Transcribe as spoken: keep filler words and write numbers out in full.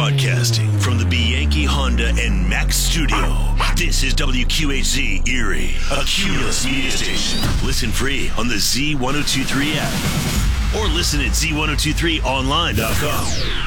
Broadcasting from the Bianchi Honda and Max studio, this is W Q H Z Erie, a Cumulus media station. Listen free on the Z ten twenty-three app or listen at Z ten twenty-three online dot com.